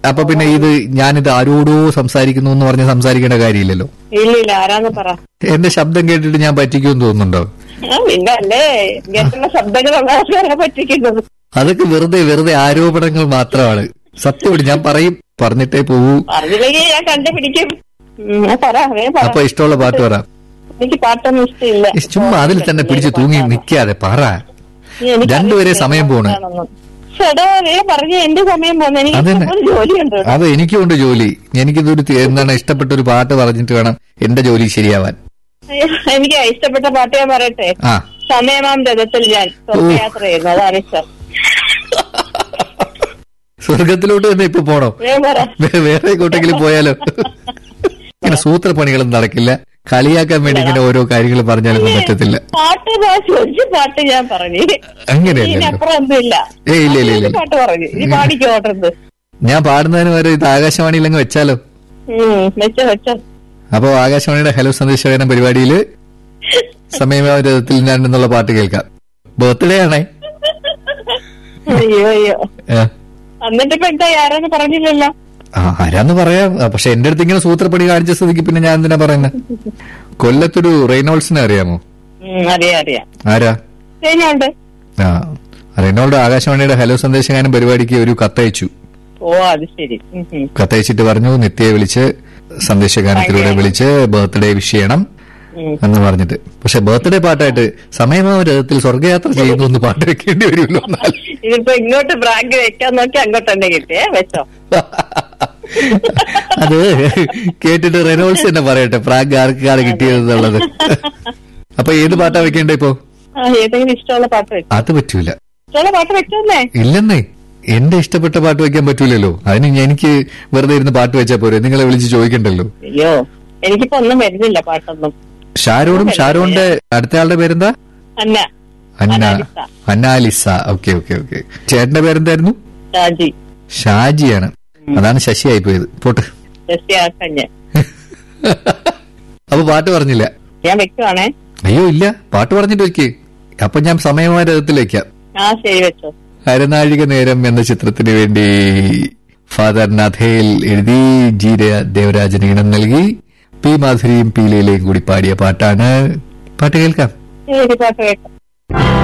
അപ്പൊ പിന്നെ ഞാനിത് ആരോടോ സംസാരിക്കുന്നു എന്ന് പറഞ്ഞ് സംസാരിക്കേണ്ട കാര്യമില്ലല്ലോ. ഇല്ല, ആരാന്ന് പറ. എന്റെ ശബ്ദം കേട്ടിട്ട് ഞാൻ പറ്റിക്കുമെന്ന് തോന്നുന്നുണ്ടോ? പിന്നെ അല്ലേ ഇങ്ങനെയുള്ള ശബ്ദങ്ങളുള്ള ആൾക്കാരെ പറ്റിക്കുന്നത്. അതൊക്കെ വെറുതെ ആരോപണങ്ങൾ മാത്രമാണ്. സത്യമായിട്ട് ഞാൻ പറഞ്ഞിട്ടേ പോവൂ. പറഞ്ഞില്ലെങ്കിൽ ഞാൻ കണ്ടുപിടിക്കും. അപ്പൊ ഇഷ്ടമുള്ള പാട്ട് പറ. എനിക്ക് പാട്ടൊന്നും ഇഷ്ടമില്ല. ചുമ്മാ അതിൽ തന്നെ പിടിച്ച് തൂങ്ങി നിക്കാതെ പറ. രണ്ടുപേരെ സമയം പോണ്. പറഞ്ഞ എന്റെ സമയം പോകുന്ന എനിക്ക് ജോലിയുണ്ട്. അതെ, എനിക്കുണ്ട് ജോലി. എനിക്കിതൊരു ഇഷ്ടപ്പെട്ട ഒരു പാട്ട് പറഞ്ഞിട്ട് വേണം എന്റെ ജോലി ശരിയാവാൻ. എനിക്ക് ഇഷ്ടപ്പെട്ട പാട്ട് ഞാൻ പറയട്ടെ. സമയമാം രഥത്തിൽ ഞാൻ യാത്ര ചെയ്യുന്നു. അതാണ് ഇഷ്ടം. സ്വർഗത്തിലോട്ട് തന്നെ ഇപ്പൊ പോണോ? വേറെ എങ്ങോട്ടെങ്കിലും പോയാലോ? ഇങ്ങനെ സൂത്രപ്പണികളൊന്നും നടക്കില്ല. കളിയാക്കാൻ വേണ്ടി ഇങ്ങനെ ഓരോ കാര്യങ്ങൾ പറഞ്ഞാലൊന്നും പറ്റത്തില്ല. പാട്ട് ഞാൻ പറഞ്ഞു. അങ്ങനെയല്ല. ഇല്ല പാട്ട് പറഞ്ഞു. ഇനി പാടിക്കോട്ടത്. ഞാൻ പാടുന്നതിന് വരെ ഇത് ആകാശവാണിയിലങ്ങ് വെച്ചാലോ? വെച്ചോ. അപ്പൊ ആകാശവാണിയുടെ ഹലോ സന്ദേശവേദന പരിപാടിയില് സമയത്തിൽ ഞാൻ എന്നുള്ള പാട്ട് കേൾക്കാം. ബർത്ത്ഡേ ആണേ. അയ്യോ എന്നിട്ടിപ്പോ എന്താ ആരാന്ന് പറഞ്ഞില്ലല്ലോ. ആരാന്ന് പറയാം. പക്ഷെ എന്റെ അടുത്ത് ഇങ്ങനെ സൂത്രപ്പണി കാണിച്ച സ്ഥിതിക്ക് പിന്നെ ഞാൻ എന്തിനാ പറയുന്നത്? കൊല്ലത്തൊരു റെയ്നോൾഡ്സിനെ അറിയാമോ? അറിയാം. ആരാ? റെയ്നോൾഡ് ആകാശവാണിയുടെ ഹലോ സന്ദേശഗാനം പരിപാടിക്ക് ഒരു കത്തയച്ചു. അത് ശരി. കത്തയച്ചിട്ട് പറഞ്ഞു നിത്യയെ വിളിച്ച് സന്ദേശഗാനത്തിലൂടെ വിളിച്ച് ബർത്ത്ഡേ വിഷ് ചെയ്യണം എന്ന് പറഞ്ഞിട്ട്. പക്ഷെ ബർത്ത്ഡേ പാട്ടായിട്ട് സമയമാവും രഥത്തിൽ സ്വർഗയാത്ര ചെയ്യുന്നു എന്ന് പാട്ട് വെക്കേണ്ടി വരുമല്ലോ. ഇതിപ്പോ ഇങ്ങോട്ട് ബ്രാങ്ക് വെക്കാൻ നോക്കി അങ്ങോട്ട് തന്നെ കിട്ടിയേ വെച്ചോ. അത് കേട്ടിട്ട് റെനോൾസ് തന്നെ പറയട്ടെ പ്രാങ്ക് ആർക്കാണ് കിട്ടിയതെന്നുള്ളത്. അപ്പൊ ഏത് പാട്ടാ വെക്കേണ്ടേ ഇപ്പൊ? ഏതെങ്കിലും ഇഷ്ടമുള്ള പാട്ട് വെക്കും. അത് പറ്റൂല. ഇഷ്ടമുള്ള പാട്ട് വെച്ചല്ലേ? ഇല്ലെന്നേ, എന്റെ ഇഷ്ടപ്പെട്ട പാട്ട് വെക്കാൻ പറ്റൂലല്ലോ. അതിന് എനിക്ക് വെറുതെ ഇരുന്ന് പാട്ട് വെച്ചാ പോരെ? നിങ്ങളെ വിളിച്ച് ചോദിക്കണ്ടല്ലോ. അയ്യോ, എനിക്കിപ്പോ ഒന്നും വരുന്നില്ല പാട്ടൊന്നും. ഷാരോണിന്റെ അടുത്തയാളുടെ പേരെന്താ? അന്നാലിസ. ഓക്കെ. ചേട്ടന്റെ പേരെന്തായിരുന്നു? ഷാജിയാണ്. അതാണ് ശശിയായി പോയത്. പോട്ടെ. അപ്പൊ പാട്ട് പറഞ്ഞില്ല. ഞാൻ വെക്കുവാണേ. അയ്യോ ഇല്ല, പാട്ട് പറഞ്ഞിട്ട് വെക്ക്. അപ്പൊ ഞാൻ സമയമായ രഥത്തിൽ വെക്കാം. ശരി വെച്ചോ. അരനാഴിക നേരം എന്ന ചിത്രത്തിന് വേണ്ടി ഫാദർ നഥേൽ എഴുതി ജി ദേവരാജന് ഈണം നൽകി പി മാധുരിയും പി ലീലയും കൂടി പാടിയ പാട്ടാണ്. പാട്ട് കേൾക്കാം. പാട്ട് കേൾക്കാം.